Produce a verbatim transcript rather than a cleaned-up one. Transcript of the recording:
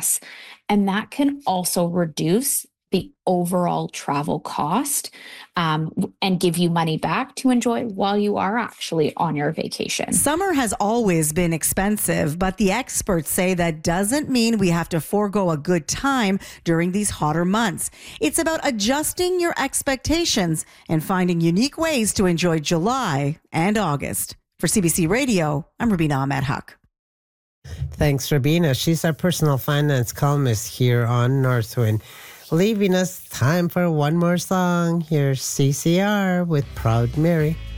plus. And that can also reduce the overall travel cost um, and give you money back to enjoy while you are actually on your vacation. Summer has always been expensive, but the experts say that doesn't mean we have to forego a good time during these hotter months. It's about adjusting your expectations and finding unique ways to enjoy July and August. For C B C Radio, I'm Rubina Ahmed Huq. Thanks, Rubina. She's our personal finance columnist here on Northwind. Leaving us time for one more song. Here's C C R with Proud Mary.